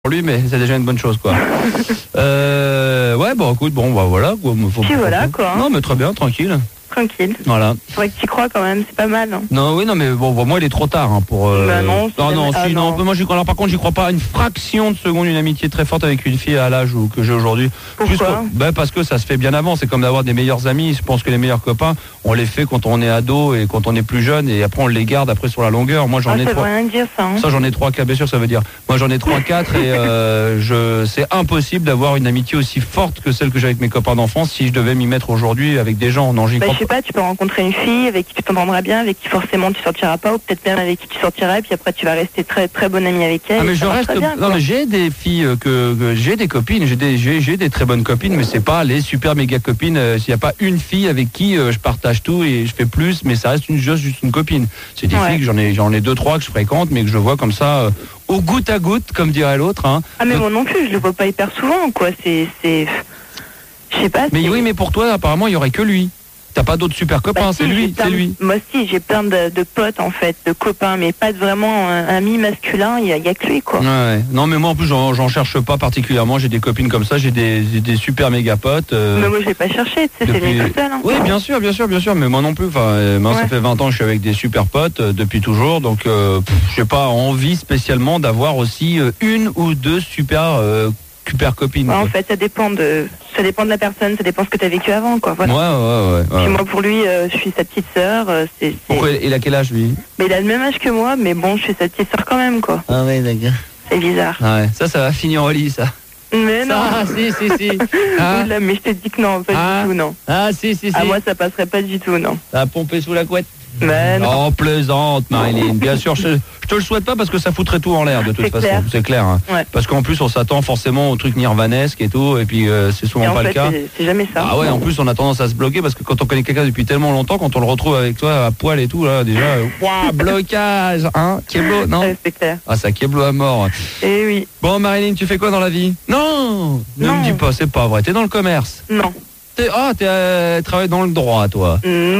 pour lui, mais c'est déjà une bonne chose, quoi. Ouais, bon, écoute, bon, bah voilà. Quoi, Puis voilà, quoi. Non, mais très bien, tranquille. Tranquille. Voilà. C'est vrai que tu y crois quand même, c'est pas mal. Hein. Non, oui, non, mais bon, moi, il est trop tard pour. Bah non, non. Moi, j'y crois. Alors, par contre, j'y crois pas une fraction de seconde, une amitié très forte avec une fille à l'âge que j'ai aujourd'hui. Pourquoi parce que ça se fait bien avant. C'est comme d'avoir des meilleurs amis. Je pense que les meilleurs copains, on les fait quand on est ado et quand on est plus jeune, et après on les garde après sur la longueur. Moi, j'en ai ça trois. veut rien dire ça. Hein. Ça, j'en ai 3-4, bien sûr, ça veut dire. Moi, j'en ai 3-4 et c'est impossible d'avoir une amitié aussi forte que celle que j'ai avec mes copains d'enfance si je devais m'y mettre aujourd'hui avec des gens. Non, j'y crois je sais pas, tu peux rencontrer une fille avec qui tu t'entendras bien, avec qui forcément tu sortiras pas, ou peut-être même avec qui tu sortiras, et puis après tu vas rester très très bonne amie avec elle. Ah, mais je reste. Bien, non, mais j'ai des filles que j'ai des copines, j'ai des très bonnes copines, mais c'est pas les super méga copines. S'il y a pas une fille avec qui je partage tout et je fais plus, mais ça reste juste une copine. C'est des filles que j'en ai 2-3 que je fréquente, mais que je vois comme ça au goutte à goutte, comme dirait l'autre. Hein. Ah mais moi non plus, je le vois pas hyper souvent, quoi. Je sais pas. Mais oui, mais pour toi, apparemment, il y aurait que lui. T'as pas d'autres super copains, c'est lui. Moi aussi, j'ai plein de potes en fait, de copains, mais pas vraiment un ami masculin, il y a que lui, quoi. Ouais. Non, mais moi en plus, j'en cherche pas particulièrement, j'ai des copines comme ça, j'ai des super méga potes. Mais moi, je l'ai pas cherché, tu sais, c'est venu tout seul. Hein. Oui, bien sûr, mais moi non plus. Enfin, moi, ça fait 20 ans que je suis avec des super potes depuis toujours, donc j'ai pas envie spécialement d'avoir aussi une ou deux super copines. Ouais, en fait, ça dépend de la personne, ça dépend ce que tu as vécu avant, quoi. Voilà. Ouais. Puis moi, pour lui, je suis sa petite sœur. Pourquoi il a quel âge, lui? Mais il a le même âge que moi, mais bon, je suis sa petite sœur quand même, quoi. Ah ouais, d'accord. C'est bizarre. Ah ouais. Ça va finir au lit, ça. Mais non. Ah, si. Ah. Là, mais je te dis que non, pas du tout, non. Ah, si. Ah, moi, ça passerait pas du tout, non. Ça a pompé sous la couette. Mais non. Oh, plaisante, Marilyn. Bien sûr, je te le souhaite pas parce que ça foutrait tout en l'air de toute façon. C'est clair. Hein. Ouais. Parce qu'en plus, on s'attend forcément au truc nirvanesque et tout, et puis c'est souvent pas le cas. C'est jamais ça. Ah ouais, en plus, on a tendance à se bloquer parce que quand on connaît quelqu'un depuis tellement longtemps, quand on le retrouve avec toi à poil et tout, là, déjà, blocage, hein, Kieblo, non? C'est clair. Ah, ça Kieblo à mort. Eh oui. Bon, Marilyn, tu fais quoi dans la vie? Non, ne me dis pas, c'est pas vrai. T'es dans le commerce? Non. Travailles dans le droit, toi.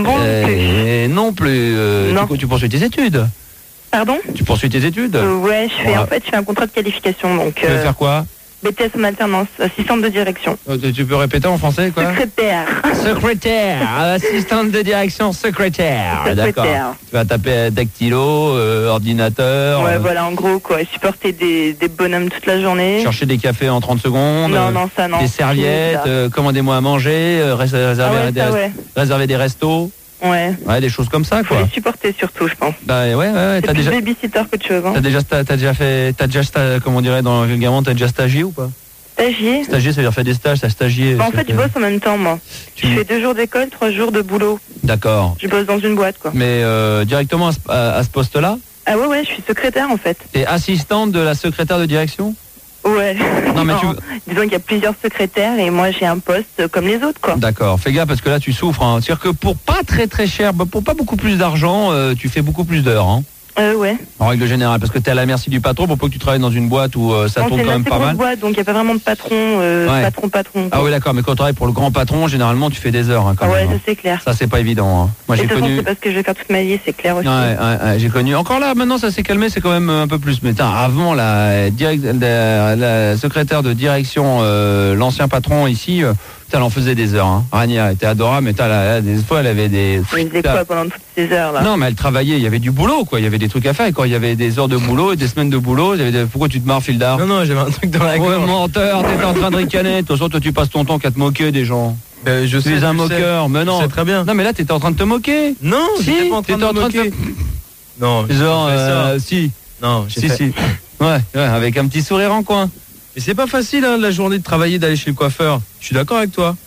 Non plus. Non. Tu poursuis tes études? Pardon? Tu poursuis tes études? Ouais, je fais un contrat de qualification, donc... Tu veux faire quoi? BTS en alternance, assistante de direction. Tu peux répéter en français, quoi? Secrétaire, assistante de direction, secrétaire. D'accord. Tu vas taper dactylo, ordinateur. Ouais, voilà, en gros, quoi. Supporter des bonhommes toute la journée. Chercher des cafés en 30 secondes. Non, ça, non. Des serviettes, commandez-moi à manger, réserver des restos. Ouais, des choses comme ça, quoi. Faut les supporter surtout, je pense. Bah ouais, t'as déjà babysitter que de choses. Hein. T'as déjà comment on dirait dans le gamin, t'as déjà stagié ou pas? Stagié, ça veut dire faire des stages, t'as stagié. En fait, je bosse en même temps, moi. Je fais 2 jours d'école, 3 jours de boulot. D'accord. Je bosse dans une boîte, quoi. Mais directement à ce poste-là? Ah ouais, je suis secrétaire, en fait. T'es assistante de la secrétaire de direction? Ouais. Non, mais disons qu'il y a plusieurs secrétaires et moi j'ai un poste comme les autres, quoi. D'accord. Fais gaffe parce que là tu souffres. Hein. C'est-à-dire que pour pas très cher, pour pas beaucoup plus d'argent, tu fais beaucoup plus d'heures. Hein. Ouais. En règle générale, parce que t'es à la merci du patron pour pas que tu travailles dans une boîte où ça tourne quand même pas mal. C'est une boîte, donc il n'y a pas vraiment de patron, patron. Ah oui, d'accord, mais quand tu travailles pour le grand patron, généralement tu fais des heures. Hein, quand même, ça c'est clair. Ça c'est pas évident. Hein. Moi j'ai connu. C'est parce que je vais faire toute ma vie, c'est clair aussi. Ouais, j'ai connu. Encore là, maintenant ça s'est calmé, c'est quand même un peu plus. Mais avant la secrétaire de direction, l'ancien patron ici. Elle en faisait des heures. Hein. Rania était adorable, mais des fois elle avait des. Elle faisait quoi pendant toutes ces heures là? Non, mais elle travaillait. Il y avait du boulot, quoi. Il y avait des trucs à faire. Et quand il y avait des heures de boulot et des semaines de boulot, pourquoi tu te marres, Fildar? Non, j'avais un truc dans la gorge. Ouais, menteur, t'étais en train de ricaner. De toute façon, toi, tu passes ton temps qu'à te moquer des gens. Je sais. Tu es un moqueur, mais non. C'est très bien. Non, mais là, t'étais en train de te moquer. Non, j'étais pas en train de me moquer. Non, genre, si. Non, si. Ouais, avec un petit sourire en coin. Mais c'est pas facile, hein, la journée de travailler, d'aller chez le coiffeur. Je suis d'accord avec toi.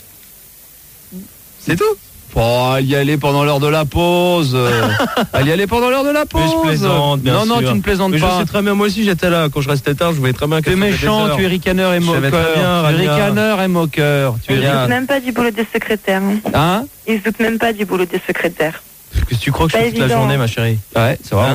C'est tout. Y aller pendant l'heure de la pause. Y aller pendant l'heure de la pause. Mais je plaisante, bien sûr. Non, tu ne plaisantes mais pas. Je sais très bien, moi aussi j'étais là. Quand je restais tard, je voyais très bien que tu es méchant, tu es ricaneur et moqueur. Tu es ricaneur et moqueur. Ils se doutent même pas du boulot des secrétaires. Hein? Ils se doutent même pas du boulot des secrétaires. Qu'est-ce que tu crois que je fais toute la journée, ma chérie? Ouais, c'est vrai, remarque.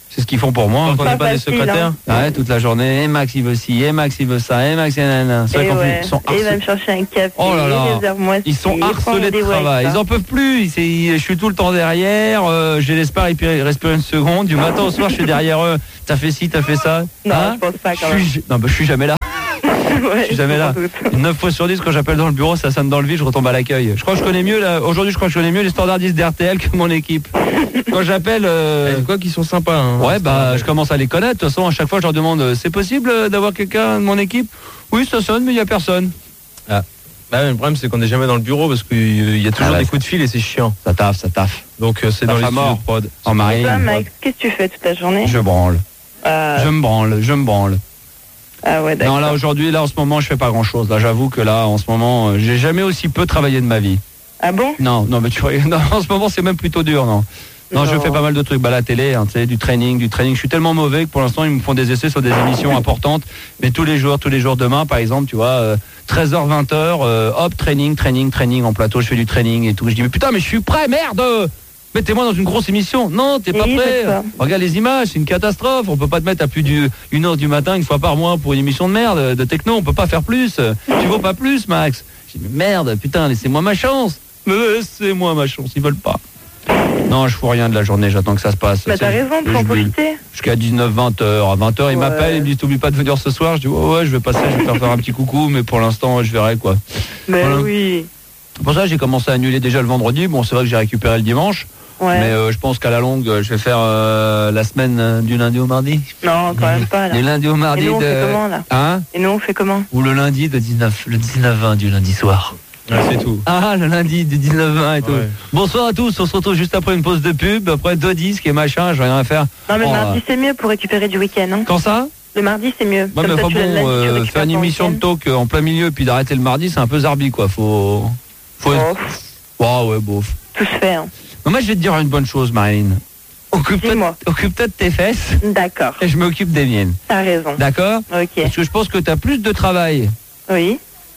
C'est ce qu'ils font pour moi. On n'est pas des facile, secrétaires. Ouais, toute la journée. Et Max, il veut ci, et Max, il veut ça, et Max, il nanana. C'est vrai Et qu'en plus, ouais. ils sont Et il va me chercher un café. Oh là là. réserve-moi Ils ci, sont harcelés de rendez-vous avec travail. ça. Ils en peuvent plus. Je suis tout le temps derrière. Je laisse pas respirer une seconde. Du matin au soir, je suis derrière eux. T'as fait ci, t'as fait ça. Non, Hein je pense pas quand même. Non, bah, je suis jamais là. Ouais, Je suis jamais là. sans doute. 9 fois sur 10, quand j'appelle dans le bureau, ça sonne dans le vide, je retombe à l'accueil. Je crois que je connais mieux, là, aujourd'hui, je crois que je connais mieux les standardistes d'RTL que mon équipe. Quand j'appelle. Quoi qu'ils sont sympas. Hein, Ouais, bah, je commence à les connaître. De toute façon, à chaque fois, je leur demande c'est possible d'avoir quelqu'un de mon équipe? Oui, ça sonne, mais il n'y a personne. Bah, le problème, c'est qu'on n'est jamais dans le bureau parce qu'il y a toujours ouais. des coups de fil et c'est chiant. Ça taffe. Donc, c'est Ça dans les fait studios mort. de prod. En marine. Toi, Max, qu'est-ce que tu fais toute la journée? Je branle. Ah Je me branle. ouais, d'accord. Non, là, aujourd'hui, là, en ce moment, je fais pas grand chose. Là, j'avoue que là, en ce moment, j'ai jamais aussi peu travaillé de ma vie. Ah bon? Non, mais non, en ce moment, c'est même plutôt dur, non. Non, je Non. fais pas mal de trucs, la télé, hein, tu sais, du training. Je suis tellement mauvais que pour l'instant, ils me font des essais sur des émissions importantes. Mais tous les jours, demain, par exemple, tu vois, 13h, 20h, hop, training en plateau, je fais du training et tout. Je dis, mais putain, mais je suis prêt, merde! Mettez-moi dans une grosse émission. Non, t'es pas Oui, prêt. d'accord. Regarde les images, c'est une catastrophe. On peut pas te mettre à plus d'une heure du matin, une fois par mois pour une émission de merde, de techno. On peut pas faire plus. Tu vaux pas plus, Max. Je dis, mais merde, putain, laissez-moi ma chance. Laissez-moi ma chance, ils veulent pas. Non, je fous rien de la journée, j'attends que ça se passe. Bah, t'as raison, faut en profiter. Jusqu'à 19, 20 heures. À 20 heures, ils Ouais. m'appellent, ils me disent, t'oublies pas de venir ce soir. Je dis, ouais, je vais passer, je vais faire un petit coucou, mais pour l'instant, je verrai, quoi. Mais Voilà. oui. Pour ça, j'ai commencé à annuler déjà le vendredi. Bon, c'est vrai que j'ai récupéré le dimanche. Ouais. Mais je pense qu'à la longue, je vais faire la semaine du lundi au mardi. Non, quand même pas, là. Du lundi au mardi Et nous, on de... fait comment, là? Hein? Et nous, on fait comment? Ou le lundi de 19-20 du lundi soir. Ouais, c'est tout. Ah, le lundi du 19-20 et tout. Ouais. Bonsoir à tous, on se retrouve juste après une pause de pub, après 2 disques et machin, j'ai rien à faire. Non, mais Oh, le mardi, c'est mieux pour récupérer du week-end. Hein. Quand ça? Le mardi, c'est mieux. Ouais, Comme mais ça, enfin tu l'as le lundi, tu bon, récupères faire une ton émission de week-end. talk en plein milieu puis d'arrêter le mardi, c'est un peu zarbi, quoi. Faut Oh, ouais, bof. tout se fait. Hein. Non, moi, je vais te dire une bonne chose, Marine. Dis-moi. Occupe-toi de tes fesses D'accord. et je m'occupe des miennes. T'as raison. D'accord? Ok. Parce que je pense que tu as plus de travail. Oui.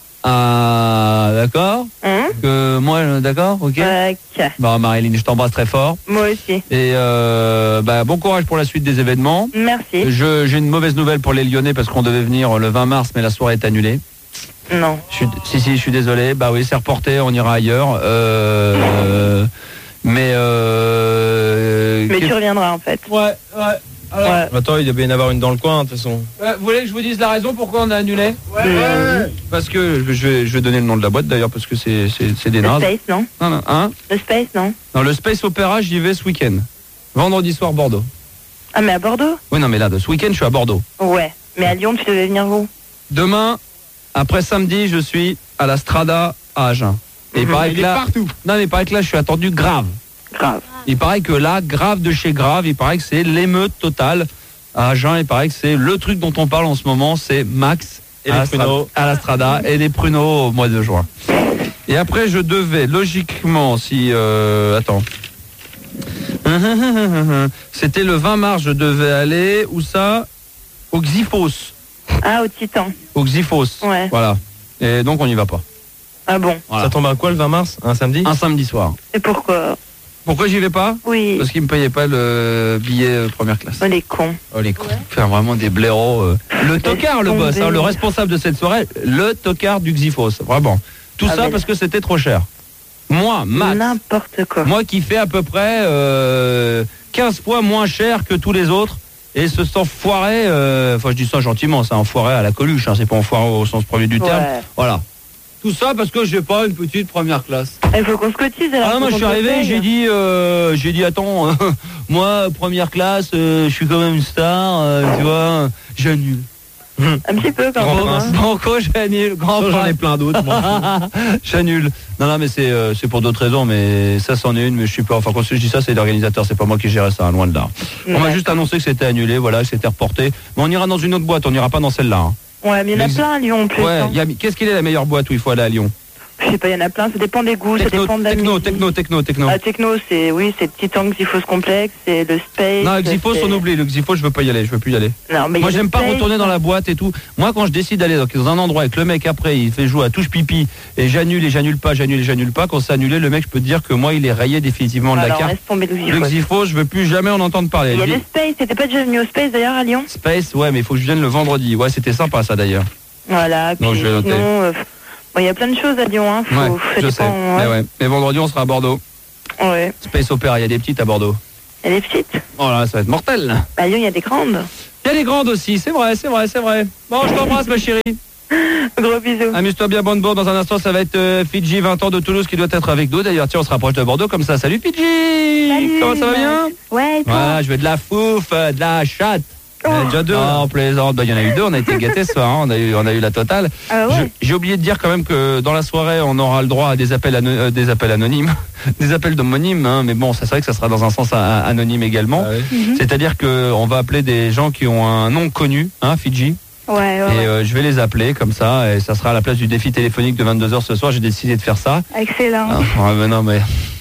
Ah, d'accord? Hein? Que moi, d'accord? Ok? Ok. Bon, Marilyn, je t'embrasse très fort. Moi aussi. Et bon courage pour la suite des événements. Merci. J'ai une mauvaise nouvelle pour les Lyonnais parce qu'on devait venir le 20 mars, mais la soirée est annulée. Non. Si, je suis désolé. Bah oui, c'est reporté, on ira ailleurs. Mais tu reviendras, en fait. Ouais. Alors, Ouais. Attends, il doit bien y en avoir une dans le coin, de toute façon. vous voulez que je vous dise la raison pourquoi on a annulé? Parce que je vais donner le nom de la boîte d'ailleurs parce que c'est des Le nazes. Space, non? Non, hein? Le Space, non? Non, le Space Opera, j'y vais ce week-end. Vendredi soir, Bordeaux. Ah, mais à Bordeaux? Oui, non, mais là, ce week-end, je suis à Bordeaux. Ouais. Mais à Lyon, tu devais venir où? Demain, après samedi, je suis à la Strada à Agen. Et il paraît que là, partout. non, mais il paraît que là, je suis attendu grave. Grave. Il paraît que là, grave de chez grave, il paraît que c'est l'émeute totale. À Agen, il paraît que c'est le truc dont on parle en ce moment, c'est Max Et à les la pruneaux. à la Strada et les pruneaux au mois de juin. Et après, je devais, logiquement, si... attends. C'était le 20 mars, je devais aller, où ça? Au Xyphos. Ah, au Titan. Au Xyphos. Ouais. Voilà. Et donc, on n'y va pas. Ah bon? Voilà. Ça tombe à quoi le 20 mars? Un samedi? Un samedi soir. Et pourquoi? Pourquoi j'y vais pas? Oui. Parce qu'ils me payaient pas le billet première classe. Oh, les cons. Oh les cons. Faire vraiment des blaireaux. Le tocard, le boss, hein, le responsable de cette soirée, le tocard du Xyphos. Vraiment. Tout Ah, ça mais parce que c'était trop cher. Moi, Max, N'importe quoi. moi qui fais à peu près 15 fois moins cher que tous les autres. Et ce enfoiré, enfin je dis ça gentiment, c'est un enfoiré à la Coluche, hein, c'est pas enfoiré au sens premier du terme. Ouais. Voilà. Tout ça parce que j'ai pas une petite première classe. Il faut qu'on se cotise. Alors, Ah non, moi je suis arrivé, j'ai dit attends, moi première classe, je suis quand même une star, tu vois, j'annule. Un petit peu quand Grand même. prince. Hein. Banco, j'annule. Grand J'en ai prince. plein d'autres. moi. J'annule. Non, mais c'est pour d'autres raisons, mais ça c'en est une, mais je suis pas. Enfin, quand je dis ça, c'est l'organisateur, c'est pas moi qui gère ça, hein, loin de là. On m'a Ouais. juste annoncé que c'était annulé, voilà, que c'était reporté. Mais on ira dans une autre boîte, on n'ira pas dans celle-là. Hein. Ouais, mais il y en a Les- plein à Lyon en plus. Ouais, hein. qu'est-ce qu'il est la meilleure boîte où il faut aller à Lyon? Je sais pas, il y en a plein, ça dépend des goûts, ça dépend de la musique. Techno. Ah, techno, c'est Titan, Xyphos Complexe, c'est le Space. Non, Xyphos, on oublie. Le Xyphos, je veux pas y aller, je veux plus y aller. Non, mais moi, j'aime pas retourner dans la boîte et tout. Moi, quand je décide d'aller dans un endroit avec le mec après, il fait jouer à touche pipi et j'annule pas. Quand c'est annulé, le mec, je peux te dire que moi, il est rayé définitivement de la carte. Laisse tomber le Le Xyphos, je veux plus jamais en entendre parler. Il y a le Space, t'étais pas déjà venu au Space d'ailleurs à Lyon? Space, ouais, mais il faut que je vienne le vendredi. Ouais, c'était sympa ça d'ailleurs. Voilà, puis donc, je vais noter. sinon, il y a plein de choses à Lyon, hein. Ouais, je sais. Mais vendredi, on sera à Bordeaux. Ouais. Space Opera, il y a des petites à Bordeaux. Il y a des petites? Oh là, ça va être mortel. À Lyon, il y a des grandes. Il y a des grandes aussi, c'est vrai. Bon, je t'embrasse, ma chérie. Gros bisous. Amuse-toi bien, bonne bourre. Dans un instant, ça va être Fidji, 20 ans de Toulouse, qui doit être avec nous. D'ailleurs, tiens, on se rapproche de Bordeaux comme ça. Salut Fidji. Salut. Comment ça va bien? Ouais, et toi? Voilà, je veux de la fouffe, de la chatte. Il y en a déjà deux. En plaisante. Il y en a eu deux, on a été gâtés ce soir, hein. on a eu la totale. Ouais. J'ai oublié de dire quand même que dans la soirée, on aura le droit à des appels anonymes, des appels d'homonymes, hein. Mais bon, ça c'est vrai que ça sera dans un sens anonyme également. C'est-à-dire qu'on va appeler des gens qui ont un nom connu, hein, Fidji. Ouais. Et je vais les appeler comme ça, et ça sera à la place du défi téléphonique de 22h ce soir. J'ai décidé de faire ça. Excellent. Non mais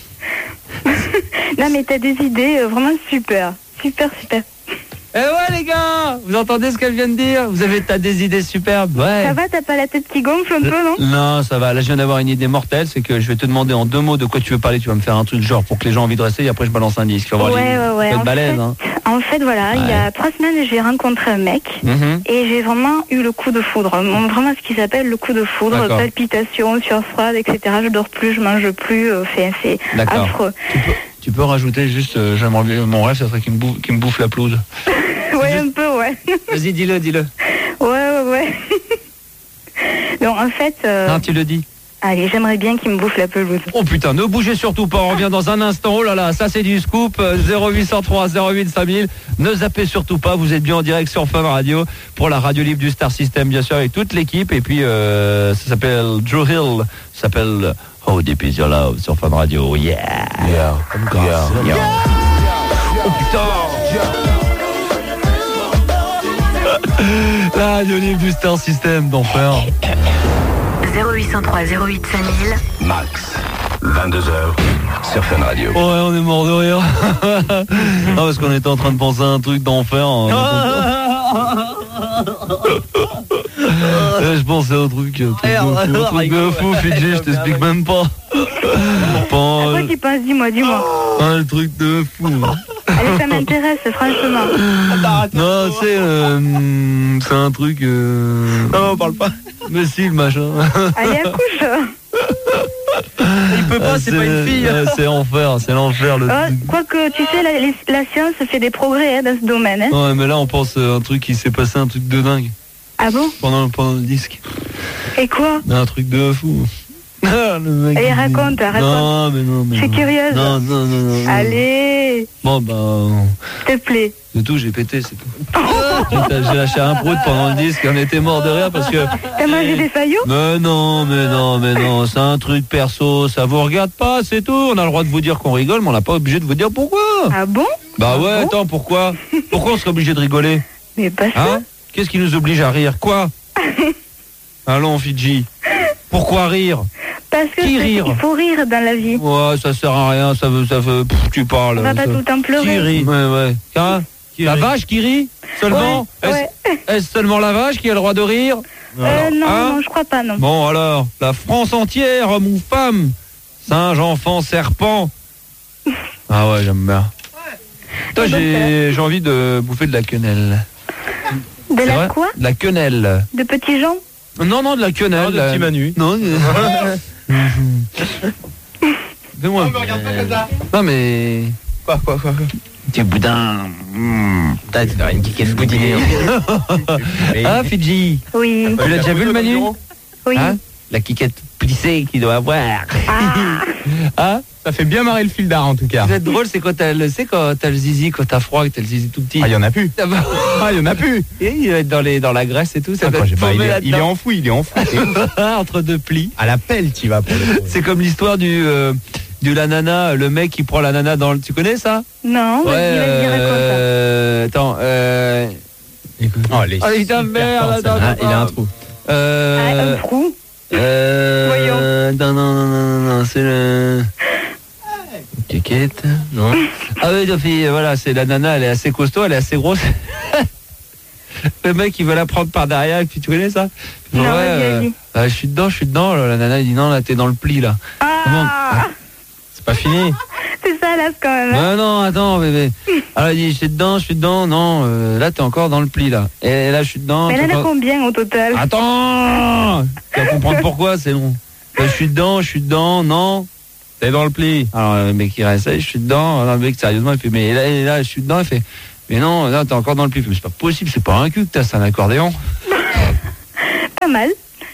non mais t'as des idées vraiment super. Super. Eh ouais les gars, vous entendez ce qu'elle vient de dire? T'as des idées superbes, ouais. Ça va, t'as pas la tête qui gonfle un peu, non? Non, ça va. Là, je viens d'avoir une idée mortelle, c'est que je vais te demander en 2 mots de quoi tu veux parler. Tu vas me faire un truc genre pour que les gens aient envie de rester, et après je balance un disque. Ouais. Être balèze, hein. En fait, voilà, il y a 3 semaines, j'ai rencontré un mec et j'ai vraiment eu le coup de foudre. Vraiment ce qui s'appelle le coup de foudre, palpitations, sueur froide, etc. Je dors plus, je mange plus, c'est affreux. Tu peux rajouter juste, j'aimerais bien, mon rêve, ça serait qu'il me bouffe la pelouse. Ouais, un peu, ouais. Vas-y, dis-le. Ouais. Donc, en fait... Non, tu le dis. Allez, j'aimerais bien qu'il me bouffe la pelouse. Oh putain, ne bougez surtout pas, on revient dans un instant. Oh là là, ça c'est du scoop, 0803 08 5000. Ne zappez surtout pas, vous êtes bien en direct sur Fun Radio pour la radio libre du Star System, bien sûr, avec toute l'équipe. Et puis, ça s'appelle Drew Hill, ça s'appelle How Deep Is Your Love sur Fun Radio. Yeah. Oh putain. La radio libre du Star System d'enfer. 0803 08 5000. Max, 22h sur Fun Radio. Ouais, on est mort de rire. Non, parce qu'on était en train de penser à un truc d'enfer. Je pensais au truc de fou, Fidji, je t'explique même pas. À quoi tu penses? Dis-moi. Un truc de fou. Allez, ça m'intéresse, franchement. Non, c'est un truc... Non, on parle pas. Mais si, le machin. Allez, accouche. Il peut pas, c'est pas une fille. C'est l'enfer. Quoique, tu sais, la science fait des progrès dans ce domaine. Hein. Ouais, mais là, on pense un truc qui s'est passé, un truc de dingue. Ah bon? Pendant le disque. Et quoi? Un truc de fou. Le mec, allez, raconte. Non, mais je suis curieuse. Non. Allez. Bon, bah... S'il te plaît. C'est tout, j'ai pété, c'est tout. J'ai lâché un prout pendant le disque, on était mort de rire parce que... T'as mangé des faillots? Mais non, c'est un truc perso, ça vous regarde pas, c'est tout. On a le droit de vous dire qu'on rigole, mais on n'a pas obligé de vous dire pourquoi. Ah bon? Bah ouais, bon. Attends, pourquoi on serait obligé de rigoler? Mais pas ça. Hein? Qu'est-ce qui nous oblige à rire? Quoi? Allons, Fidji. Pourquoi rire? Parce que il faut rire dans la vie. Ouais, ça sert à rien, ça veut tu parles. On va pas tout le temps pleurer. Qui rit? Ouais. Hein? La vache qui rit? Seulement? Ouais. Est-ce seulement la vache qui a le droit de rire? Non, je crois pas, non. Bon, alors, la France entière, homme ou femme, singe, enfant, serpent. Ah ouais, j'aime bien. Toi, j'ai envie de bouffer de la quenelle. De la quoi? De la quenelle. De petits gens? Non, de la quenelle. De petit Manu. Non, fais-moi. Non, me regarde pas comme ça. Non, mais... Quoi Du boudin. T'as une quiquette boudinée. Ah, Fidji. Oui. Tu l'as déjà vu le Manu? Oui. Hein? La quiquette plissée qu'il doit avoir. Ah. Ça fait bien marrer le fil d'art en tout cas. Ce qui est drôle, c'est quand t'as le zizi, quand t'as froid, que t'as le zizi tout petit. Ah, il y en a plus. Il y en a plus. Et il va être dans la graisse et tout. Ça il est enfoui. Entre deux plis. À la pelle, tu vas pour le coup. C'est comme l'histoire du l'ananas, le mec qui prend l'ananas dans le... Tu connais ça? Non, vas-y, raconte. Attends, Écoute. putain, merde, il a un trou. Un trou? Voyons. Non, c'est le... Kékette, non. Ah oui, Sophie, voilà, c'est la nana, elle est assez costaud, elle est assez grosse. Le mec, il veut la prendre par derrière, et puis tu connais ça? Non, je suis dedans, la nana, il dit non, là, t'es dans le pli, là. C'est pas fini. C'est ça, là, quand même. Non, attends, bébé. Alors, il dit, je suis dedans, non, là, t'es encore dans le pli, là. Et là, je suis dedans. Mais là, elle a combien, au total? Attends! Tu vas comprendre pourquoi, c'est long. Je suis dedans, non. T'es dans le pli. Alors, le mec, il reste, je suis dedans. Alors, le mec, sérieusement, il fait, mais là, je suis dedans, il fait, mais non, là, t'es encore dans le pli. Mais c'est pas possible, c'est pas un cul que t'as, c'est un accordéon. Pas mal.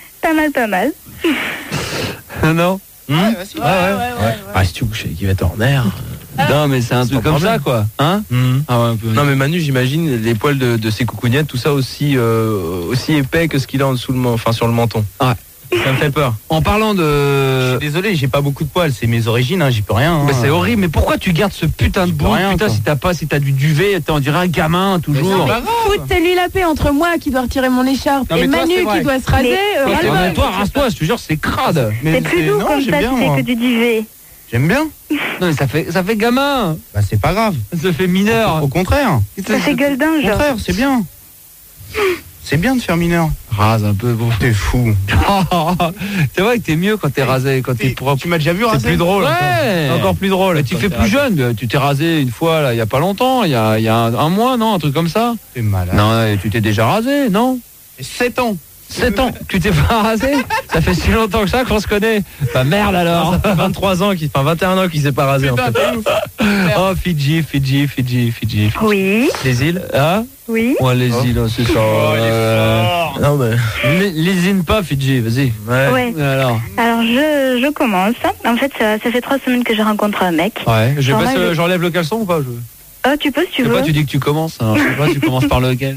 Non? Ouais. Ah, si tu couches avec Yvette Horner. Non, mais c'est un truc comme ça, quoi. Hein? Ah ouais, un peu. Non, mais Manu, j'imagine les poils de ses coucougnettes, tout ça aussi épais que ce qu'il a en dessous sur le menton. Ouais. Ça me fait peur. En parlant de... Je suis désolé, j'ai pas beaucoup de poils, c'est mes origines, j'y peux rien. Mais c'est horrible, mais pourquoi tu gardes ce putain de bout? Putain, si t'as du duvet, on dirait un gamin, toujours. Foutez-lui la paix entre moi qui dois retirer mon écharpe et Manu qui doit se raser. Mais toi, rase-toi, je te jure, c'est crade. C'est plus doux comme ça, tu fais que du duvet. J'aime bien. Non, mais ça fait gamin. Bah c'est pas grave. Ça fait mineur. Au contraire. Ça fait gueule d'ange. Au contraire, c'est bien. C'est bien de faire mineur. Rase un peu, bon. T'es fou. C'est vrai que t'es mieux quand t'es rasé, quand t'es propre. Tu m'as déjà vu raser? C'est plus drôle. Ouais. Encore plus drôle. Mais tu fais plus jeune. Tu t'es rasé une fois, là, il y a pas longtemps. Il y a un mois, non? Un truc comme ça. T'es malade. Non, tu t'es déjà rasé, non? 7 ans. 7 ans, tu t'es pas rasé? Ça fait si longtemps que ça qu'on se connaît. Bah merde alors. Ça fait 21 ans qu'il s'est pas rasé. Putain, en fait. Oh Fidji. Oui. Les îles? Hein? Oui. Ouais, les îles, c'est ça. Non mais. Lésine pas Fidji, vas-y. Ouais. Alors je commence. En fait, ça fait 3 semaines que j'ai rencontré un mec. Ouais. J'enlève le caleçon ou pas? Tu peux si tu veux. Pas, tu dis que tu commences. Alors, je sais pas, tu commences par lequel?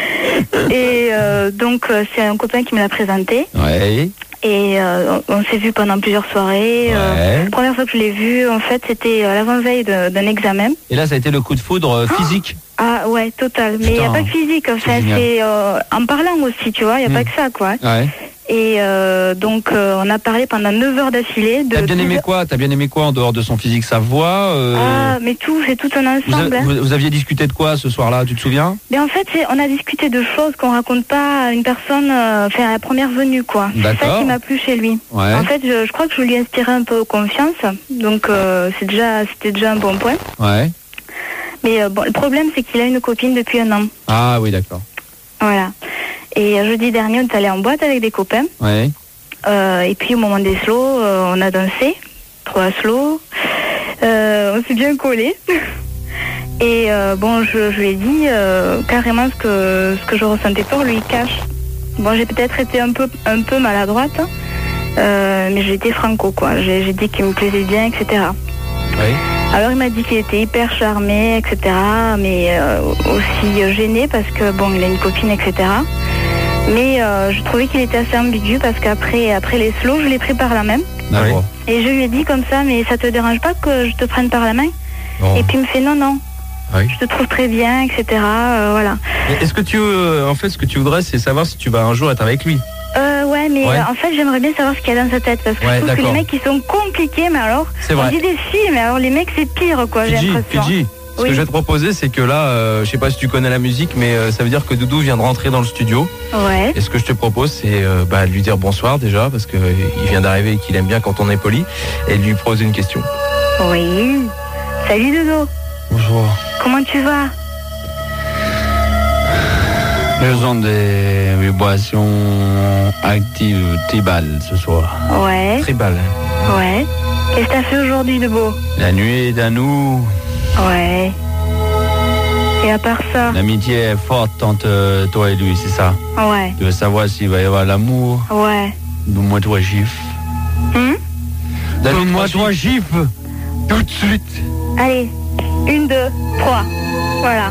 Et donc c'est un copain qui me l'a présenté. Ouais. Et on s'est vu pendant plusieurs soirées. La première fois que je l'ai vu, en fait, c'était l'avant-veille d'un examen. Et là, ça a été le coup de foudre physique. Ah ouais, total. Mais il n'y a pas que physique. Enfin, c'est en parlant aussi, tu vois. Il n'y a pas que ça, quoi. Ouais. Et donc on a parlé pendant 9 heures d'affilée. T'as bien aimé quoi en dehors de son physique, sa voix mais tout, c'est tout un ensemble. Vous aviez discuté de quoi ce soir-là, tu te souviens? Mais en fait, on a discuté de choses qu'on raconte pas à une personne, à la première venue, quoi. C'est ça qui m'a plu chez lui. Ouais. En fait, je crois que je lui ai inspiré un peu confiance, donc c'était déjà un bon point. Ouais. Mais le problème, c'est qu'il a une copine depuis 1 an. Ah oui, d'accord. Voilà. Et jeudi dernier, on est allé en boîte avec des copains. Ouais. Et puis au moment des slows, on a dansé. 3 slows. On s'est bien collés. Et je lui ai dit carrément ce que je ressentais pour lui cache. Bon, j'ai peut-être été un peu maladroite, mais j'ai été franco, quoi. J'ai dit qu'il me plaisait bien, etc. Oui. Alors il m'a dit qu'il était hyper charmé, etc. Mais aussi gêné parce que bon, il a une copine, etc. Mais je trouvais qu'il était assez ambigu parce qu'après les slows, je l'ai pris par la main. D'accord. Et je lui ai dit comme ça, mais ça te dérange pas que je te prenne par la main? Et puis il me fait non. Oui. Je te trouve très bien, etc. Voilà. Est-ce que ce que tu voudrais, c'est savoir si tu vas un jour être avec lui? Ouais, mais en fait, j'aimerais bien savoir ce qu'il y a dans sa tête parce que je trouve que les mecs, ils sont compliqués, mais alors, on dit des filles, mais alors les mecs, c'est pire, quoi, j'ai l'impression. Fidji. Ce que je vais te proposer, c'est que là, je sais pas si tu connais la musique, mais ça veut dire que Doudou vient de rentrer dans le studio. Ouais. Et ce que je te propose, c'est de lui dire bonsoir déjà, parce qu'il vient d'arriver et qu'il aime bien quand on est poli, et de lui poser une question. Oui. Salut Dodo. Bonjour. Comment tu vas? Faisons des vibrations actives tribales ce soir. Ouais. Tribal. Ouais. Qu'est-ce que t'as fait aujourd'hui de beau? La nuit est à nous. Ouais. Et à part ça? L'amitié est forte entre toi et lui, c'est ça? Ouais. Tu veux savoir s'il va y avoir l'amour? Ouais. Donne-moi 3 chiffres. Donne-moi 3 chiffres. Tout de suite. Allez. 1, 2, 3. Voilà.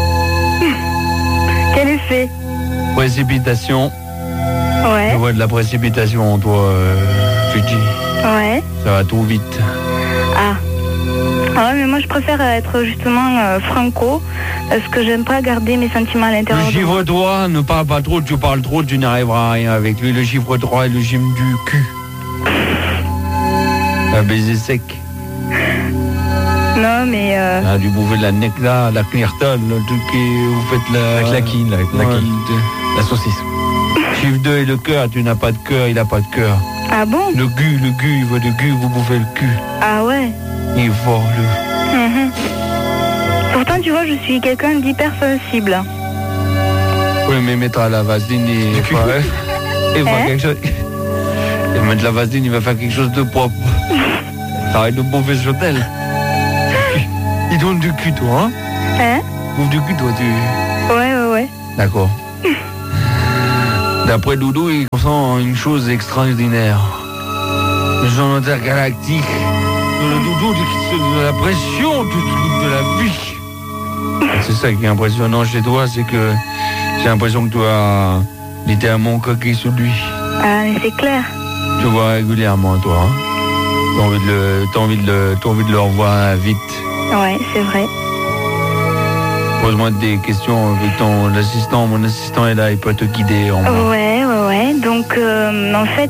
Quel effet? Précipitation. Ouais. Je vois de la précipitation, toi, Fidji. Ouais. Ça va trop vite. Ah. Ah ouais, mais moi je préfère être justement franco, parce que j'aime pas garder mes sentiments à l'intérieur. Le chiffre droit, ne parle pas trop, tu parles trop, tu n'arriveras à rien avec lui. Le chiffre droit est le gym du cul. Un baiser sec. Non, mais... Ah, du bouvet de la necla, la clarté, le truc que vous faites la... La claquine, la saucisse. Chiffre 2 et le cœur, tu n'as pas de cœur, il n'a pas de cœur. Ah bon? Le cul, il veut de cul, vous bouffez le cul. Ah ouais? Il est fort, le... Pourtant, tu vois, je suis quelqu'un d'hypersensible. Oui, mais mettre la vaseline, il fera quelque chose... Il va mettre la vaseline, il va faire quelque chose de propre. Arrête de bouffer sur elle. Il donne du cul, toi, Hein? Bouffe du cul, toi, tu... Ouais. D'accord. D'après Doudou, il ressent une chose extraordinaire. Le genre intergalactique. Le Doudou, de la pression du truc de la vie. C'est ça qui est impressionnant chez toi, c'est que j'ai l'impression que tu as littéralement coqué sur lui. Ah, mais c'est clair. Tu vois régulièrement, toi. T'as envie de le revoir vite. Ouais, c'est vrai. Pose-moi des questions avec ton assistant. Mon assistant est là, il peut te guider. Ouais. Donc, en fait,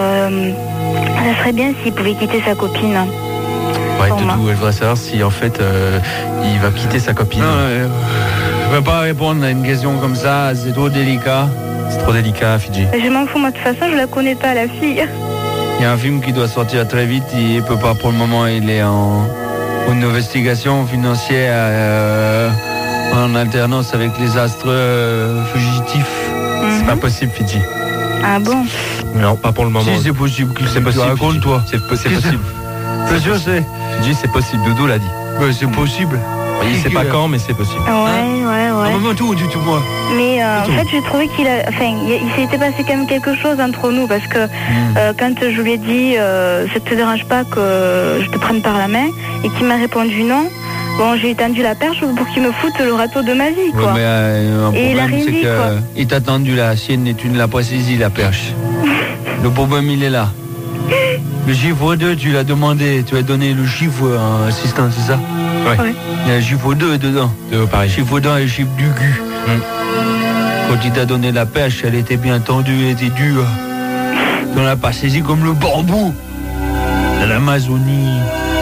ça serait bien s'il pouvait quitter sa copine. Ouais, Doudou, elle voudrait savoir si, en fait, il va quitter sa copine. Non, je ne peux pas répondre à une question comme ça, c'est trop délicat. C'est trop délicat, Fidji. Je m'en fous, moi, de toute façon, je la connais pas, la fille. Il y a un film qui doit sortir très vite, il peut pas pour le moment, il est en investigation financière en alternance avec les astres fugitifs. C'est pas possible, Fidji. Ah bon? Non, pas pour le moment. Si c'est possible, c'est possible. Raconte toi. C'est possible. C'est sûr, c'est. Fidji, c'est possible. Doudou l'a dit. C'est possible. Il sait pas quand, mais c'est possible. Ouais. Maman, tout du tout moi. Mais en fait, j'ai trouvé qu'il s'était passé quand même quelque chose entre nous, parce que quand je lui ai dit ça te dérange pas que je te prenne par la main, et qu'il m'a répondu non, bon, j'ai tendu la perche pour qu'il me foute le râteau de ma vie, quoi. Ouais, mais et il a rien dit, quoi. Il t'a tendu la sienne et tu ne l'as pas saisi, la perche. Le problème, il est là. Le chiffre 2, tu l'as demandé, tu as donné le chiffre à un assistant, c'est ça? Ouais. Il y a un chiffre 2 dedans. Pareil. Chiffre 2 et le chiffre du cul. Quand il t'a donné la pêche, elle était bien tendue, elle était dure. Tu l'as pas saisi comme le bambou de l'Amazonie.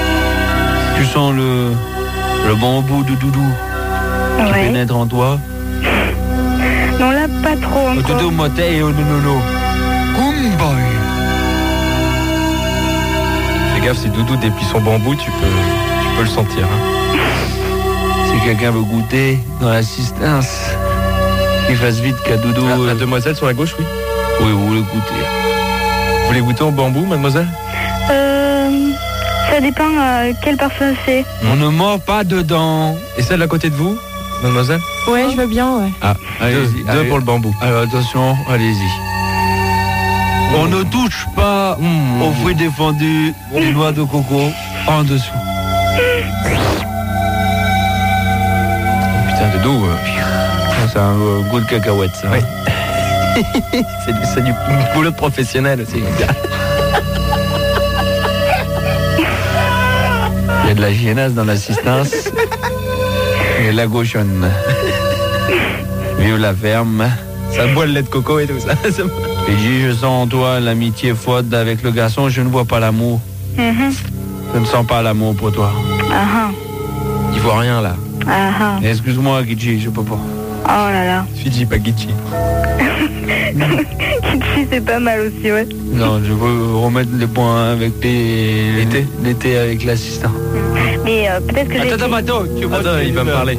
Tu sens le bambou de Doudou qui pénètre en toi. Non, là, pas trop encore. Doudou moté no. Kumbai. Fais gaffe, si Doudou déplie son bambou, tu peux le sentir. Hein. Si quelqu'un veut goûter dans l'assistance, qu'il fasse vite qu'à Doudou. La demoiselle sur la gauche, oui. Oui, vous voulez goûter. Vous voulez goûter au bambou, mademoiselle? Ça dépend quelle personne c'est. On ne mord pas dedans. Et celle à côté de vous, mademoiselle? Ouais, je veux bien, ouais. Ah, deux pour le bambou. Alors attention, allez-y. On ne touche pas aux fruits défendus des noix de coco en dessous. Putain, de dos. C'est un goût de cacahuète, ça. Ouais. c'est du boulot de professionnel aussi. Il y a de la chiennasse dans l'assistance. Et la gauchonne. Vive la ferme. Ça boit le lait de coco et tout ça. Et je sens en toi l'amitié forte avec le garçon, je ne vois pas l'amour. Je ne sens pas l'amour pour toi. Il voit rien là. Excuse-moi, Gitchi, je peux pas. Oh là là. Fidji, pas Gitchi. Gitchi, c'est pas mal aussi, ouais. Non, je veux remettre les points avec l'été avec l'assistant. Mais peut-être que Attends, tu vois, il va me parler.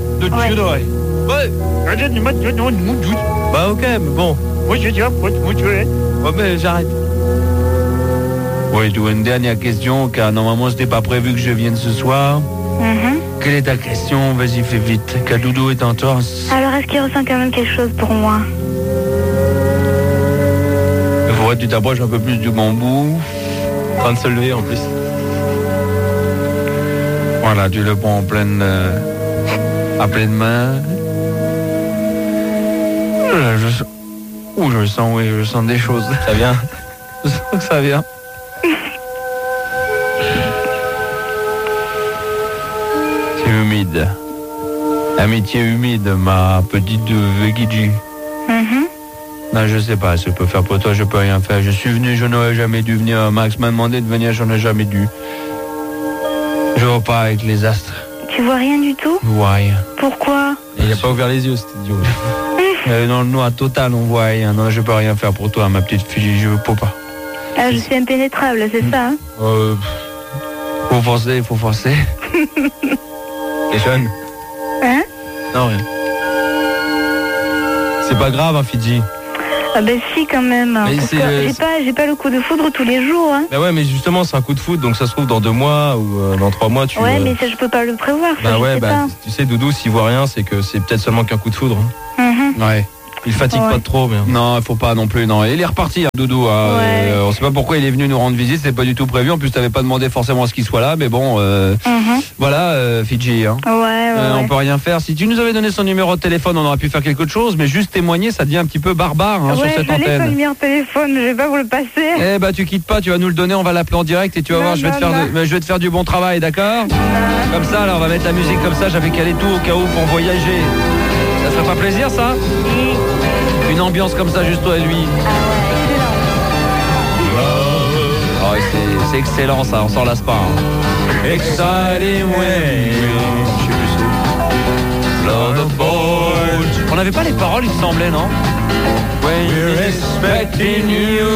Bah ok, mais bon. Ouais, mais j'arrête. Oui, tu as une dernière question, car normalement c'était pas prévu que je vienne ce soir. Quelle est ta question? Vas-y, fais vite, car Doudou est en torse. Alors, est-ce qu'il ressent quand même quelque chose pour moi? Il faudrait que tu t'approches un peu plus du bambou. En train de se lever en plus. Voilà, tu le prends à pleine main. Je sens des choses. Ça vient. Je sens que ça vient. humide. Amitié humide, ma petite Veggie. Non, je sais pas ce que je peux faire pour toi, je peux rien faire. Je suis venu, je n'aurais jamais dû venir. Max m'a demandé de venir, j'en ai jamais dû. Je vois pas avec les astres. Tu vois rien du tout? Je vois rien. Pourquoi? Il a pas ouvert les yeux, cet idiot. Dans le noir total, on voit rien. Non, je peux rien faire pour toi, ma petite fille, je peux pas. Ah, je suis impénétrable, c'est ça, hein? Faut forcer, faut forcer. T'es jeune? Hein? Non, rien. C'est pas grave, hein, Fidji. Ah ben si, quand même. Parce que j'ai pas le coup de foudre tous les jours, hein. Bah ouais, mais justement, c'est un coup de foudre, donc ça se trouve dans 2 mois ou dans 3 mois, tu... Ouais, mais ça, je peux pas le prévoir, ça, Bah ouais, je sais pas. tu sais, Doudou, s'il voit rien, c'est que c'est peut-être seulement qu'un coup de foudre. Ouais. Il fatigue pas trop, mais... Non, il faut pas non plus, non. Il est reparti, hein, Doudou. On sait pas pourquoi il est venu nous rendre visite, c'est pas du tout prévu. En plus, t'avais pas demandé forcément à ce qu'il soit là, mais bon, voilà, Fidji. Hein. On peut rien faire. Si tu nous avais donné son numéro de téléphone, on aurait pu faire quelque chose, mais juste témoigner, ça devient un petit peu barbare sur cette antenne. Ouais, son numéro de téléphone, je vais pas vous le passer. Eh bah, tu quittes pas, tu vas nous le donner, on va l'appeler en direct et tu vas voir, je vais te faire du bon travail, d'accord? Comme ça, alors on va mettre la musique comme ça, j'avais calé tout au cas où pour voyager. Ça serait pas plaisir, ça? Une ambiance comme ça, juste toi et lui. Ah ouais, c'est excellent, ça, on s'en lasse pas. Hein. Exciting way. On n'avait pas les paroles, il me semblait, non? When you're expecting you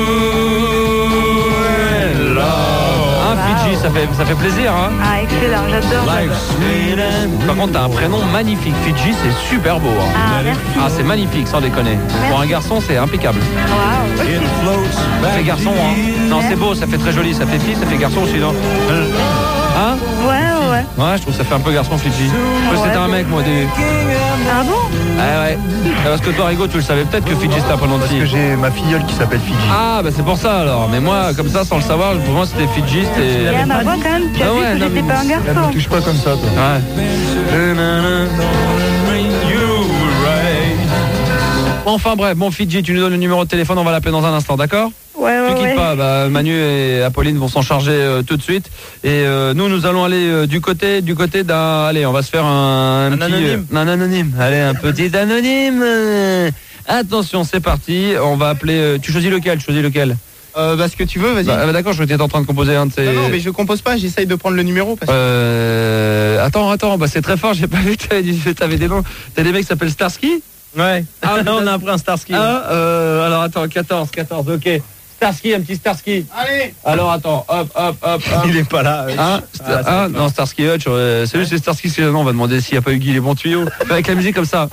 and love. Fidji, ça fait plaisir, hein? Ah, excellent, j'adore. Par contre, t'as un prénom magnifique. Fidji, c'est super beau. Hein. Ah, merci. Ah, c'est magnifique, sans déconner. Merci. Pour un garçon, c'est impeccable. Wow. Ça fait garçon, hein? Non, c'est beau, ça fait très joli. Ça fait fille, ça fait garçon aussi, non? Hein? Ouais. Ouais, je trouve que ça fait un peu garçon, Fidji. C'était un mec, moi, des... Ah bon? Ah ouais. Parce que toi, Rigo, tu le savais peut-être que Fidji c'était un prénom de fille. Parce que j'ai ma filleule qui s'appelle Fidji. Ah, bah c'est pour ça alors. Mais moi, comme ça, sans le savoir, pour moi c'était Fidji. Et à ma voix quand même, tu as vu que j'étais pas un Elle garçon. ne touche pas comme ça, toi. Ouais. Enfin bref, bon Fidji, tu nous donnes le numéro de téléphone, on va l'appeler dans un instant, d'accord? Ouais. Tu quittes pas, Manu et Apolline vont s'en charger tout de suite. Et nous allons aller du côté d'un... Allez, on va se faire un petit... anonyme. Un anonyme. Allez, un petit anonyme. Attention, c'est parti. On va appeler... Tu choisis lequel? Ce que tu veux, vas-y. D'accord, je crois que t'étais en train de composer un de ces... Non, mais je compose pas, j'essaye de prendre le numéro. Parce que... Attends, c'est très fort, j'ai pas vu que t'avais des noms. T'as des mecs qui s'appellent Starsky? Ouais. Ah non, on a appris un Starsky. Alors attends, 14, ok. Starsky, un petit Starsky. Allez. Alors attends, hop. Il est pas là. Non, Starsky Hutch, c'est juste Starsky, on va demander s'il n'y a pas eu Guy les bons tuyaux. Avec la musique comme ça.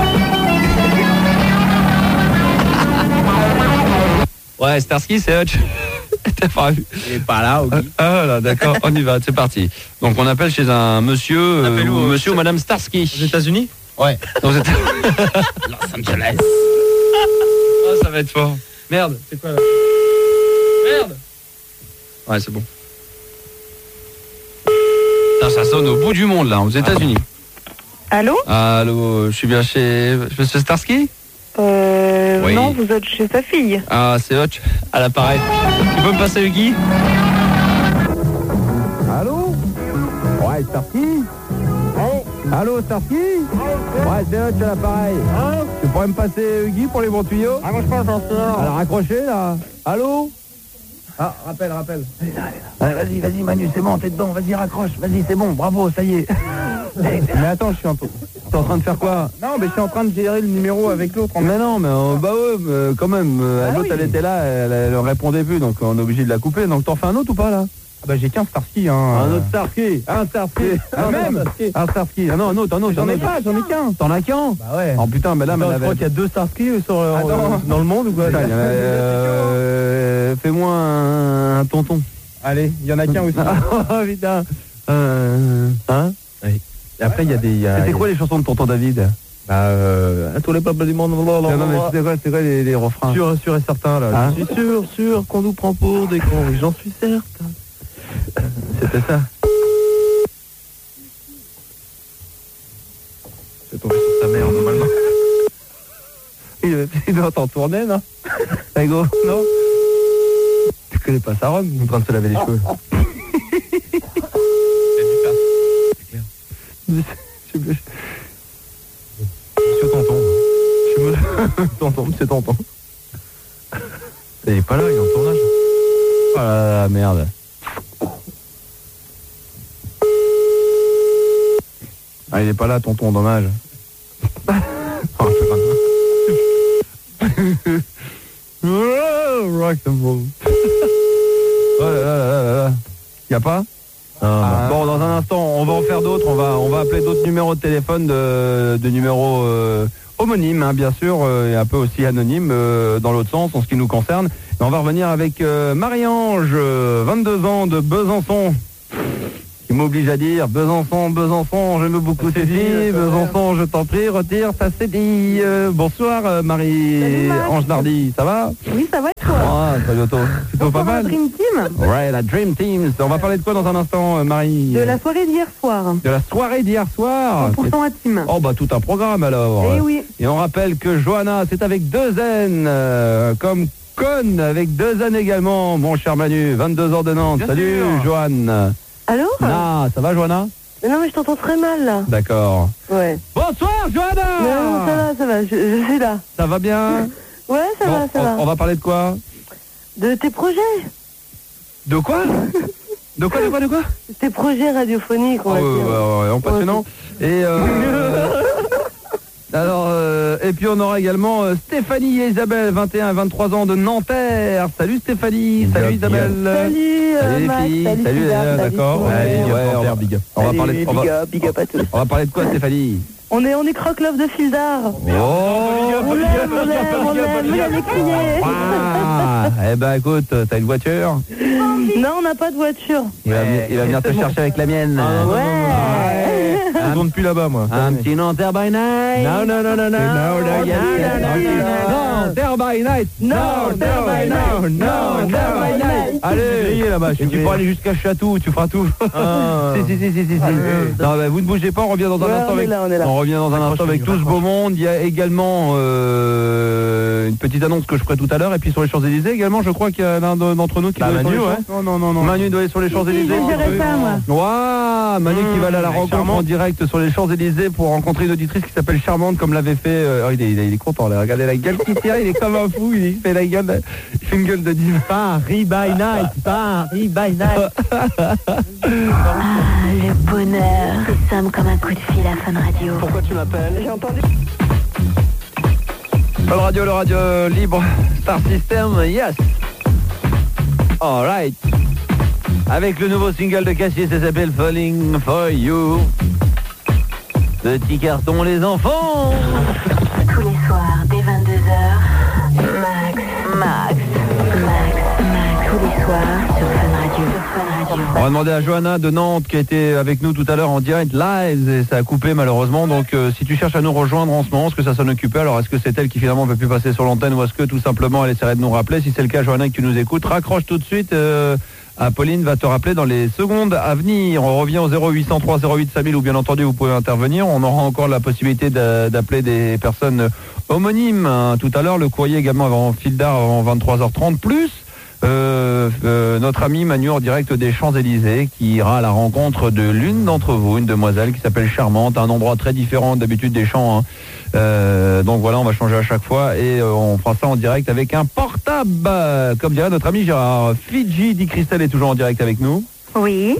Ouais, Starsky, c'est Hutch. T'as pas vu? Il est pas là, ok. Ah là, d'accord, on y va, c'est parti. Donc on appelle chez un monsieur, monsieur ou madame Starsky. Aux États-Unis? Ouais. Los Angeles. Ah, ça va être fort. Merde, c'est quoi là? Merde. Ouais, c'est bon. Putain, ça sonne au bout du monde là, aux États-Unis. Allô? Allô, je suis bien chez monsieur Starsky? Oui. Non, vous êtes chez sa fille. Ah, c'est Hutch, à l'appareil. Tu peux me passer le Guy? Allô? Ouais, Starsky? Allô, Starsky? Ouais, c'est Hutch à l'appareil. Tu pourrais me passer Guy pour les bons tuyaux? Ah, moi je pense en sort. Alors, raccrochez là. Allô? Ah, rappelle. Allez, vas-y, Manu, c'est bon, t'es dedans. Vas-y, raccroche. Vas-y, c'est bon, bravo, ça y est. Mais attends, t'es en train de faire quoi? Non, mais je suis en train de gérer le numéro avec l'autre. Mais non, mais quand même. L'autre, elle était là, elle répondait plus, donc on est obligé de la couper. Donc t'en fais un autre ou pas là? Ah bah j'ai qu'un Starsky, hein. Un autre Starsky. Un Starsky. Un Starsky. Ah non, un autre. J'en ai qu'un. T'en as qu'un? Bah ouais. Oh putain, mais là, je crois qu'il y a 2 Starsky dans le monde ou quoi? Fais-moi un tonton. Allez, il y en a qu'un aussi. Oh putain. Hein? Oui. Et après, il y a des... C'était quoi les chansons de tonton David? À tous les peuples du monde. Non, mais c'était quoi les refrains? Sûr et certain, là. Hein? Je suis sûr qu'on nous prend pour des cons, oui, j'en suis certain. C'était ça. C'est tombé sur sa mère, normalement. Il doit t'en tourner, non? Rigo, non? Tu connais pas sa robe? Il est en train de se laver les cheveux. Monsieur Tonton. Monsieur Tonton. Il est pas là, il est en tournage. Oh là là, merde. Ah, il est pas là, Tonton, dommage. Oh, rock and roll. Oh là là là là. Y a pas? Bon, dans un instant, on va en faire d'autres. On va appeler d'autres numéros de téléphone, de numéros homonymes, hein, bien sûr, et un peu aussi anonymes dans l'autre sens, en ce qui nous concerne. Et on va revenir avec Marie-Ange, 22 ans, de Besançon, qui m'oblige à dire Besançon, j'aime beaucoup ces filles. Besançon, je t'en prie, retire ta cédille. Bonsoir Marie-Ange Nardi, ça va? Oui, ça va et toi? Ah, salut Otto. Plutôt pas mal. La Dream Team? Ouais, la Dream Team. On va parler de quoi dans un instant, Marie? De la soirée d'hier soir. De la soirée d'hier soir? 100% à team. Oh bah tout un programme alors. Eh oui. Et on rappelle que Johanna, c'est avec 2 N, comme Con avec 2 N également, mon cher Manu, 22 ans de Nantes. Bien Salut sûr. Johanne. Alors? Ah, ça va Johanna? Non, mais je t'entends très mal là. D'accord. Ouais. Bonsoir Johanna. Non, ça va, je suis là. Ça va bien? Ouais, ça va. On va parler de quoi? De tes projets. De quoi? De quoi? Tes projets radiophoniques, on va dire. En passionnant. Et alors, et puis on aura également Stéphanie et Isabelle, 21 et 23 ans de Nanterre. Salut Stéphanie, salut Isabelle. Salut Max, salut d'accord. On va parler de quoi Stéphanie? On est croque-love de fil d'art. On l'aime les crier. Eh ben écoute, t'as une voiture? Non, on n'a pas de voiture. Il va venir te chercher avec la mienne. Ouais. Je tourne plus là-bas, moi. Un petit Nanterre by night. Non. Nanterre by night. Nanterre by night. Allez, là-bas. Tu peux aller jusqu'à Château, tu feras tout. Si. Non, bah, vous ne bougez pas, on revient dans un instant avec. On revient dans un instant avec tout ce beau monde. Il y a également une petite annonce que je ferai tout à l'heure. Et puis sur les Champs-Élysées également, je crois qu'il y a l'un d'entre nous qui doit Manu, aller. Non. Manu doit aller sur les Champs-Élysées. Manu qui va aller à la rencontre en direct sur les Champs-Élysées pour rencontrer une auditrice qui s'appelle Charmante, comme l'avait fait. Il est content là. Regardez la gueule qu'il tient, il est comme un fou. Il fait la gueule. Il fait une gueule de diva. Paris by night. Le bonheur, ça sonne comme un coup de fil à Fun Radio. Pourquoi tu m'appelles? J'ai entendu. Le radio libre, Star System, yes. Alright. Avec le nouveau single de Cassier, ça s'appelle Falling for You. Petit carton les enfants. Tous les soirs, dès 22h, Max. Tous les soirs, sur Fun Radio. On va demander à Johanna de Nantes qui a été avec nous tout à l'heure en direct live et ça a coupé malheureusement. Donc si tu cherches à nous rejoindre en ce moment, est-ce que ça sonne occupé? Alors est-ce que c'est elle qui finalement ne peut plus passer sur l'antenne ou est-ce que tout simplement elle essaierait de nous rappeler? Si c'est le cas, Johanna, que tu nous écoutes, raccroche tout de suite. Apolline va te rappeler dans les secondes à venir. On revient au 0803 08 5000 où bien entendu vous pouvez intervenir. On aura encore la possibilité d'appeler des personnes homonymes. Tout à l'heure, le courrier également avant fil d'art avant 23h30 plus. Notre ami Manu en direct des Champs-Élysées qui ira à la rencontre de l'une d'entre vous, une demoiselle qui s'appelle Charmante, un endroit très différent d'habitude des champs, hein. Donc voilà, on va changer à chaque fois et on fera ça en direct avec un portable, comme dirait notre ami Gérard. Fidji, dit Christelle, est toujours en direct avec nous. Oui.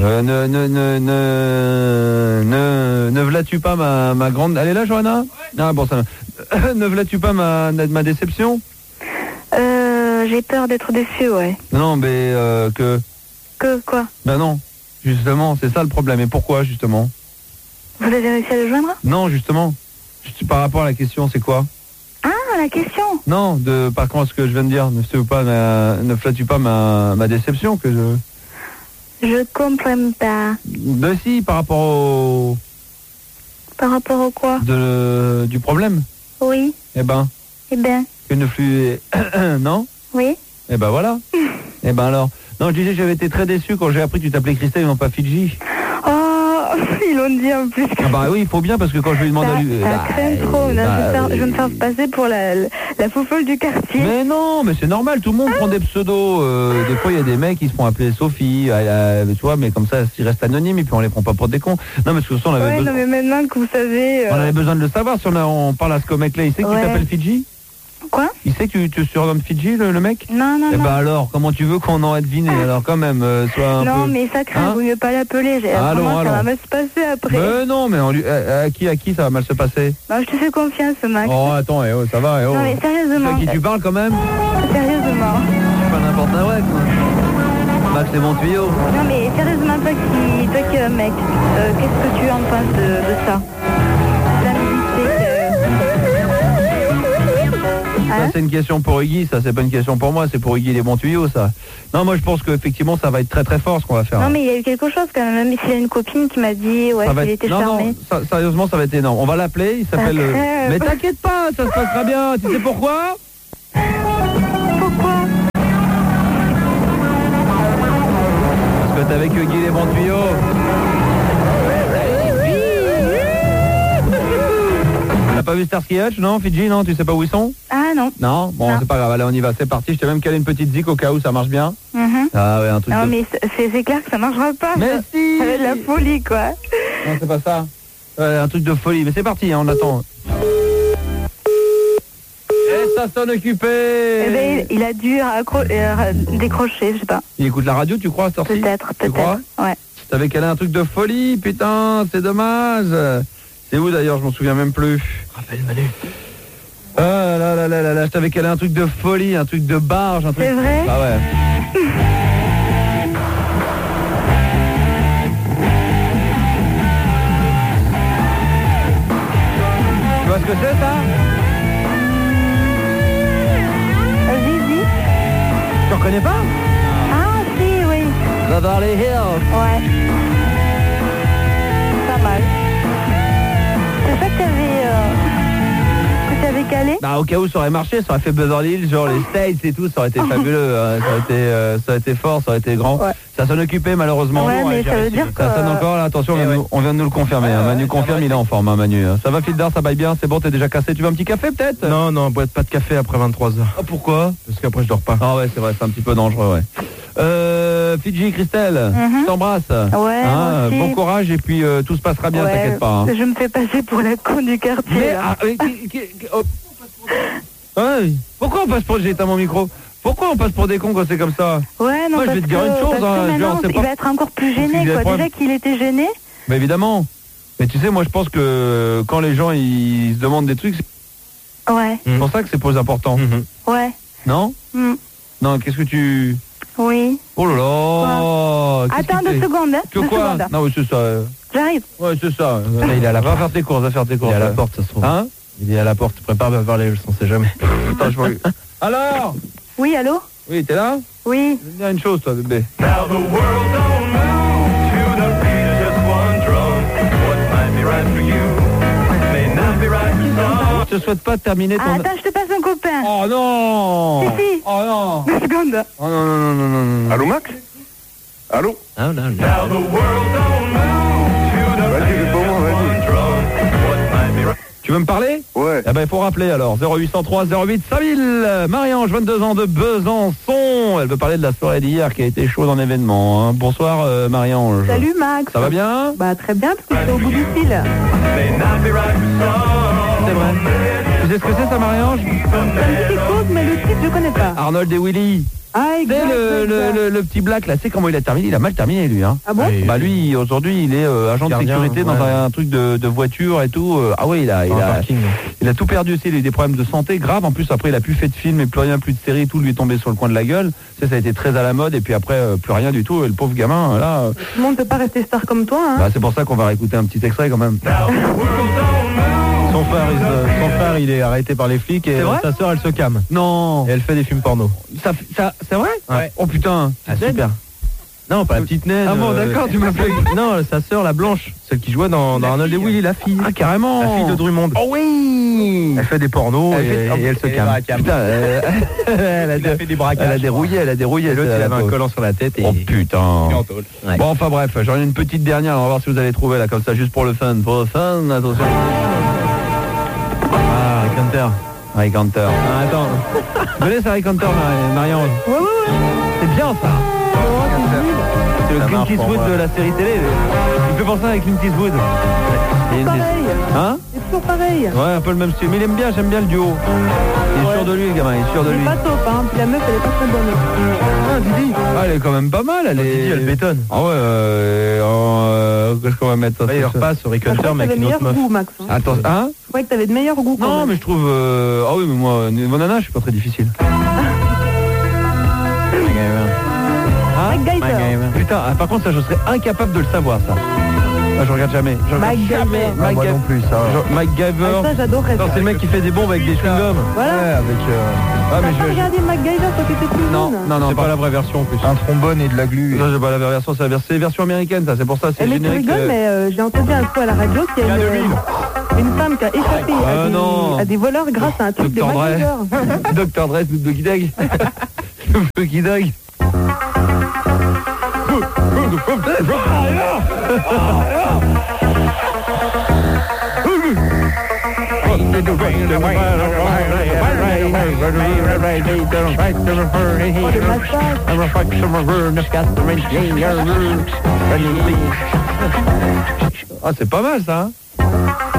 Ne v'là-tu pas ma grande... Elle est là, Johanna? Ah bon, ça... Ne v'là-tu pas ma déception? J'ai peur d'être déçue, ouais. Non, mais que quoi? Ben non, justement, c'est ça le problème. Et pourquoi, justement? Vous avez réussi à le joindre? Non, justement. Par rapport à la question, c'est quoi? Ah, la question? Non, par contre, ce que je viens de dire, ne flattes-tu pas ma déception que je comprends pas. Si, par rapport au... Par rapport au quoi? Du problème? Oui. Eh ben. Que ne flux... Non? Oui. Eh ben voilà. Eh ben alors. Non, je disais, j'avais été très déçu quand j'ai appris que tu t'appelais Christelle et non pas Fidji. Oh, ils l'ont dit en plus. Ah bah oui, il faut bien parce que quand je lui demande à lui... Ça craint trop, je vais me faire passer pour la foufolle du quartier. Mais non, mais c'est normal, tout le monde prend des pseudos. Des fois, il y a des mecs qui se font appeler Sophie, tu vois, mais comme ça, ils restent anonymes et puis on les prend pas pour des cons. Non, mais parce que ça, on avait besoin... non, mais maintenant que vous savez... On avait besoin de le savoir si on parle à ce mec-là. Il sait que tu t'appelles Fidji? Quoi? Il sait que tu te surnommes Fidji, le mec? Non. Eh bah alors, comment tu veux qu'on en ait deviné? Alors quand même, soit un non, peu... mais ça craint, vaut mieux pas l'appeler. Ça va mal se passer après. Mais non, mais à qui ça va mal se passer? Non, je te fais confiance, Max. Oh, attends, ça va, Non, mais sérieusement. À qui tu parles quand même? Sérieusement. C'est pas n'importe quoi, quoi. Max, c'est mon tuyau. Non, mais sérieusement, toi qui es un mec, qu'est-ce que tu en penses de ça? Ça c'est une question pour Iggy, ça c'est pas une question pour moi, c'est pour Iggy les bons tuyaux ça. Non, moi je pense qu'effectivement ça va être très très fort ce qu'on va faire. Non mais il y a eu quelque chose quand même, s'il y a une copine qui m'a dit qu'il était charmé. Non, sérieusement ça va être énorme. On va l'appeler, il s'appelle... Mais t'inquiète pas, ça se passera bien, tu sais pourquoi? Pourquoi? Parce que t'es avec Iggy les bons tuyaux. T'as pas vu Starsky Hutch, non? Fidji, non? Tu sais pas où ils sont? Ah non. Non? Bon, c'est pas grave, allez on y va, c'est parti. Je t'ai même calé une petite zik au cas où ça marche bien. Ah ouais, un truc non mais c'est clair que ça marchera pas. Mais si! Ça va être la folie quoi. Non, c'est pas ça. Ouais, un truc de folie, mais c'est parti, hein, on attend. Et ça sonne occupé. Eh ben, il a dû décrocher, je sais pas. Il écoute la radio, tu crois, Starsky? Peut-être, ouais. T'avais calé un truc de folie, putain, c'est dommage. C'est où d'ailleurs, je m'en souviens même plus. Rappelle Manu. Ah là, je t'avais calé un truc de folie, un truc de barge, un truc... C'est vrai? Ah ouais. Tu vois ce que c'est ça? Zizi. Tu reconnais pas? Ah si, oui. Beverly Hills. Ouais. Pas mal. C'est ça que t'avais calé? Bah au cas où ça aurait marché, ça aurait fait Beverly Hills, genre les States et tout, ça aurait été fabuleux, hein. Ça aurait été fort, ça aurait été grand. Ouais. Ça sonne occupé malheureusement. Ouais, mais ça veut dire que... Ça sonne encore là, attention, on vient de nous le confirmer. Hein. Manu confirme, il est en forme, hein, Manu. Ça va Fildar, ça baille bien, c'est bon, t'es déjà cassé. Tu veux un petit café peut-être? Non, boite pas de café après 23h. Ah pourquoi? Parce qu'après je dors pas. Ah ouais, c'est vrai, c'est un petit peu dangereux, ouais. Fidji, Christelle, je t'embrasse. Ouais, hein, bon courage et puis tout se passera bien, t'inquiète pas. Hein. Je me fais passer pour la con du quartier. Ouais, pourquoi on passe pour... J'ai éteint mon micro. Pourquoi on passe pour des cons quand c'est comme ça? Ouais, non, moi, je vais te dire une chose. Il va être encore plus gêné, quoi. Déjà qu'il était gêné. Mais évidemment. Mais tu sais, moi, je pense que quand les gens, ils se demandent des trucs... Ouais. C'est pour ça que c'est plus important. Ouais. Non? Non, qu'est-ce que tu... Oui. Oh là là. Attends 2 secondes, hein. Que quoi? Non, oui, c'est ça. J'arrive. Ouais, c'est ça. Il est à la porte. Va faire tes courses, Il est à la porte, ça se trouve. Hein? Il est à la porte, prépare Beverly Hills, on sait jamais. Attends, je vois... Alors? Oui, allô? Oui, t'es là? Oui. Je vais te dire une chose, toi, bébé. Je te souhaite pas terminer ton... Attends, je te passe un copain. Oh non! Si. Oh non! 2 secondes. Oh non. Allô, Max? Allô? Non. Vas-y, c'est pour moi, vas-y. Tu veux me parler? Ouais. Eh ben, il faut rappeler alors. 0803 08 5000. Marie-Ange, 22 ans de Besançon. Elle veut parler de la soirée d'hier qui a été chaude en événement. Hein. Bonsoir, Marie-Ange. Salut, Max. Ça va bien? Bah, très bien, parce que c'est au bout du fil. C'est vrai. Tu sais ce que c'est, ça, Marie-Ange? Ça me dit quelque chose, mais le titre, je connais pas. Arnold et Willy. Ah, exact. Le petit black, là, c'est comment il a terminé? Il a mal terminé, lui. Hein. Ah bon? Bah, lui, aujourd'hui, il est agent de sécurité dans un truc de voiture et tout. Ah ouais, il a tout perdu aussi. Il a eu des problèmes de santé graves. En plus, après, il a plus fait de film et plus rien, plus de série. Tout lui est tombé sur le coin de la gueule. Ça a été très à la mode. Et puis après, plus rien du tout. Et le pauvre gamin, là... Tout le monde ne peut pas rester star comme toi, hein. Bah, c'est pour ça qu'on va réécouter un petit extrait, quand même. Son frère, il est arrêté par les flics et sa sœur, elle se calme. Non. Et elle fait des films porno. Ça c'est vrai? Ouais. Oh putain. Ah, super. Non, pas la petite naine. Ah bon, d'accord, tu m'as fait... Non, sa sœur, la blanche, celle qui jouait dans Arnold et Willy, la fille. Ah, carrément. La fille de Drummond. Oh oui. Elle fait des pornos et elle se calme. Putain, elle a fait des braquages. Elle a dérouillé. L'autre, il avait un collant sur la tête. Oh putain. Ouais. Bon, enfin bref, j'en ai une petite dernière, on va voir si vous allez trouver là, comme ça, juste pour le fun. Pour le fun, attention. Ah, Rick Hunter. Rick Hunter. Ah, attends. Vous connaissez ça, Rick Hunter, Marie-Ange? Ouais. C'est bien ça. C'est le Clint Eastwood de la série télé. Il fait penser avec Clint Eastwood. C'est pareil. Hein? C'est toujours pareil. Ouais, un peu le même style. Mais il aime bien, j'aime bien le duo. Il est sûr de lui, le gamin, il est sûr de lui. Il est pas top, hein. Puis la meuf, elle est pas très bonne. Ah, Didi. Ah, elle est quand même pas mal, elle est... Didi, elle bétonne. Ah ouais, qu'est-ce qu'on va mettre ça? Il repasse sur Rick Hunter, mais avec une autre meuf. Goût, Max. Hein. Attends, hein? Je croyais que t'avais de meilleurs goûts. Non, mais je trouve... Ah oui, mais moi, niveau nana, je suis pas très difficile. Putain, par contre, ça, je serais incapable de le savoir, ça. Ah, je regarde jamais. Je regarde jamais. Moi non plus, ça. MacGyver. Ah, ça, j'adorais. C'est le mec qui fait des bombes avec des chewing-gums. Voilà. Ouais, avec... Ah, mais T'as regardé MacGyver quand t'étais plus jeune? Non, c'est pas la vraie version en plus. Un trombone et de la glu. Non, j'ai pas la vraie version, c'est la version américaine, ça. C'est pour ça, c'est Mais tu générique. rigoles, mais j'ai entendu un coup à la radio qu'il y a une femme qui a échappé à des voleurs grâce à un truc de MacGyver. Dr. Dre, Doggy Dog. Doggy Dog. Ah, c'est pas mal ça, hein?